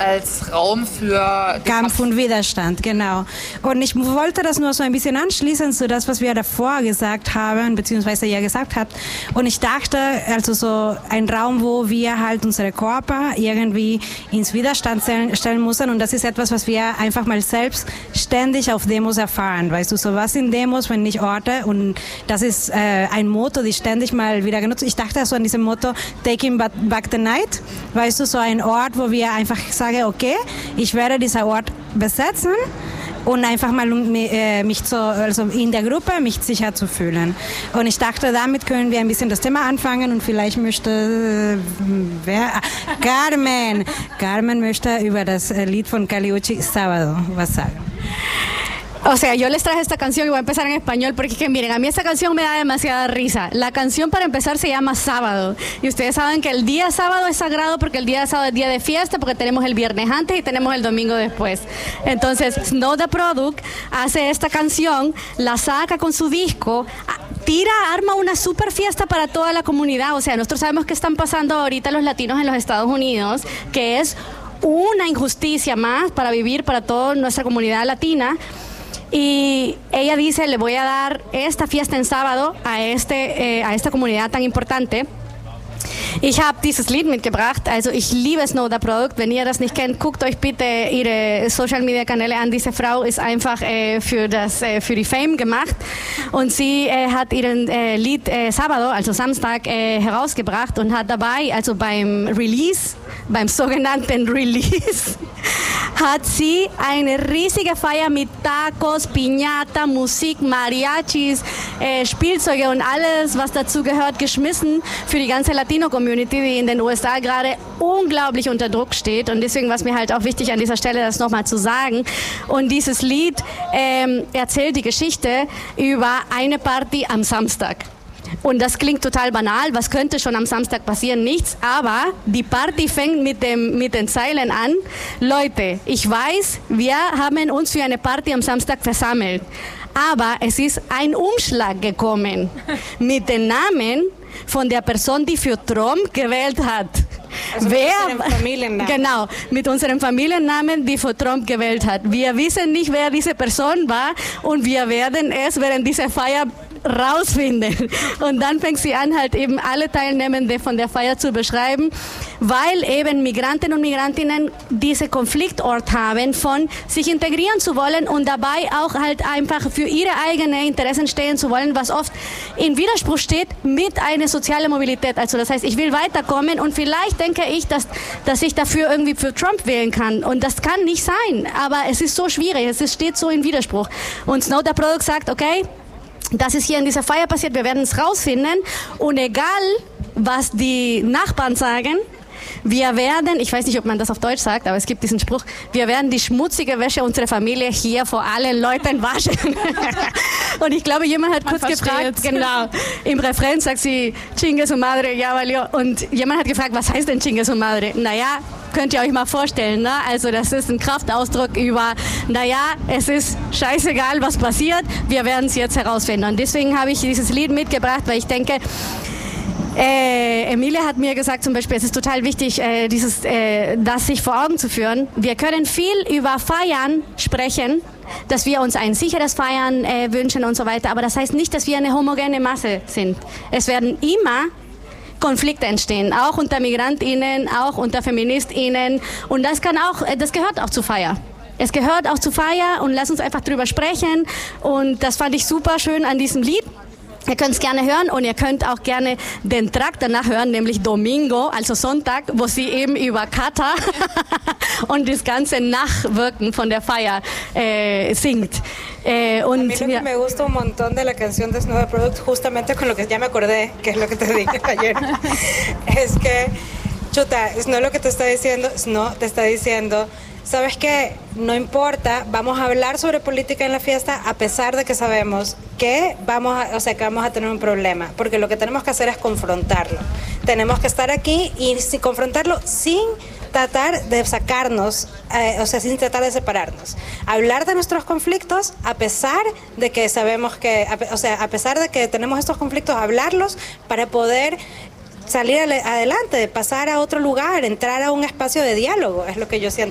als Raum für Kampf und Widerstand, genau. Und ich wollte das nur so ein bisschen anschließen zu das, was wir davor gesagt haben, beziehungsweise ihr gesagt habt. Und ich dachte, also so ein Raum, wo wir halt unsere Körper irgendwie ins Widerstand stellen müssen. Und das ist etwas, was wir einfach mal selbstständig auf Demos erfahren. Weißt du, so was sind Demos, wenn nicht Orte? Und das ist ein Motto, die ständig mal wieder genutzt. Ich dachte so an diesem Motto, Taking Back the Night. Weißt du, so ein Ort, wo wir einfach sagen, okay, ich werde diesen Ort besetzen und einfach mal mich also in der Gruppe mich sicher zu fühlen. Und ich dachte, damit können wir ein bisschen das Thema anfangen und vielleicht möchte Carmen möchte über das Lied von Kali Uchis Sábado was sagen. O sea, yo les traje esta canción y voy a empezar en español porque es que miren, a mí esta canción me da demasiada risa. La canción para empezar se llama Sábado y ustedes saben que el día sábado es sagrado porque el día sábado es día de fiesta porque tenemos el viernes antes y tenemos el domingo después. Entonces, Snow Tha Product hace esta canción, la saca con su disco, arma una super fiesta para toda la comunidad. O sea, nosotros sabemos que están pasando ahorita los latinos en los Estados Unidos, que es una injusticia más para vivir para toda nuestra comunidad latina. Y ella dice, le voy a dar esta fiesta en sábado a esta comunidad tan importante. Ich habe dieses Lied mitgebracht, also ich liebe Snow Tha Product. Wenn ihr das nicht kennt, guckt euch bitte ihre Social-Media-Kanäle an. Diese Frau ist einfach für die Fame gemacht und sie hat ihren Lied Sábado, also Samstag, herausgebracht und hat dabei, also beim sogenannten Release, hat sie eine riesige Feier mit Tacos, Piñata, Musik, Mariachis, Spielzeuge und alles, was dazu gehört, geschmissen für die ganze Latino-Community, die in den USA gerade unglaublich unter Druck steht. Und deswegen war es mir halt auch wichtig, an dieser Stelle das nochmal zu sagen. Und dieses Lied erzählt die Geschichte über eine Party am Samstag. Und das klingt total banal, was könnte schon am Samstag passieren? Nichts, aber die Party fängt mit den Zeilen an. Leute, ich weiß, wir haben uns für eine Party am Samstag versammelt, aber es ist ein Umschlag gekommen mit den Namen von der Person, die für Trump gewählt hat. Also genau, mit unserem Familiennamen, die für Trump gewählt hat. Wir wissen nicht, wer diese Person war und wir werden es während dieser Feier rausfinden. Und dann fängt sie an, halt eben alle Teilnehmende von der Feier zu beschreiben, weil eben Migranten und Migrantinnen diese Konfliktort haben, von sich integrieren zu wollen und dabei auch halt einfach für ihre eigenen Interessen stehen zu wollen, was oft in Widerspruch steht mit einer sozialen Mobilität. Also das heißt, ich will weiterkommen und vielleicht denke ich, dass ich dafür irgendwie für Trump wählen kann. Und das kann nicht sein. Aber es ist so schwierig, steht so in Widerspruch. Und Snow Tha Product sagt, okay, das ist hier in dieser Feier passiert, wir werden es rausfinden und egal, was die Nachbarn sagen, wir werden, ich weiß nicht, ob man das auf Deutsch sagt, aber es gibt diesen Spruch, wir werden die schmutzige Wäsche unserer Familie hier vor allen Leuten waschen. Und ich glaube, jemand hat kurz gefragt, genau, im Refrain sagt sie, Chingue su madre, ya valió. Und jemand hat gefragt, was heißt denn Chingue su madre? Naja, könnt ihr euch mal vorstellen, ne? Also das ist ein Kraftausdruck über, naja, es ist scheißegal, was passiert, wir werden es jetzt herausfinden. Und deswegen habe ich dieses Lied mitgebracht, weil ich denke, Emilia hat mir gesagt zum Beispiel, es ist total wichtig, das sich vor Augen zu führen. Wir können viel über Feiern sprechen, dass wir uns ein sicheres Feiern wünschen und so weiter, aber das heißt nicht, dass wir eine homogene Masse sind. Es werden immer Konflikte entstehen, auch unter MigrantInnen, auch unter FeministInnen und das gehört auch zur Feier. Es gehört auch zur Feier und lass uns einfach drüber sprechen und das fand ich super schön an diesem Lied. Ihr könnt es gerne hören und ihr könnt auch gerne den Track danach hören, nämlich Domingo, also Sonntag, wo sie eben über Kata und das ganze Nachwirken von der Feier singt. A mí lo que me gusta un montón de la canción de Snow Tha Product, justamente con lo que ya me acordé, que es lo que te dije ayer, es que, chuta, Snow lo que te está diciendo, Snow te está diciendo, ¿sabes qué? No importa, vamos a hablar sobre política en la fiesta a pesar de que sabemos que vamos a tener un problema, porque lo que tenemos que hacer es confrontarlo. Tenemos que estar aquí y confrontarlo sin tratar de sacarnos, sin tratar de separarnos. Hablar de nuestros conflictos a pesar de que sabemos que, a pesar de que tenemos estos conflictos, hablarlos para poder salir adelante, pasar a otro lugar, entrar a un espacio de diálogo, es lo que yo siento.